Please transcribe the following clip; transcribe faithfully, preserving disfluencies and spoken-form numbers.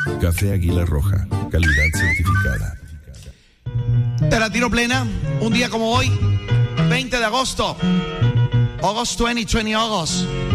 Café Águila Roja, calidad certificada. Te la tiro plena, un día como hoy, veinte de agosto, August veinte, veinte August.